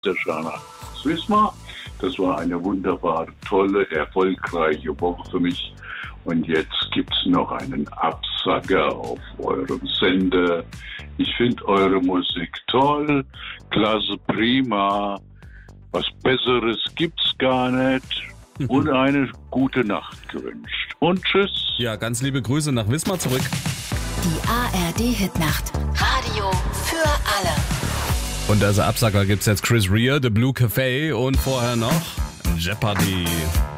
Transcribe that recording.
der Jana Wismar. Das war eine wunderbare, tolle, erfolgreiche Woche für mich. Und jetzt gibt's noch einen Absager auf eurem Sender. Ich finde eure Musik toll, klasse, prima. Was Besseres gibt's gar nicht. Und eine gute Nacht gewünscht. Und tschüss. Ja, ganz liebe Grüße nach Wismar zurück. Die ARD-Hitnacht. Radio für alle. Und als Absager gibt's jetzt Chris Rea, The Blue Cafe und vorher noch Jeopardy.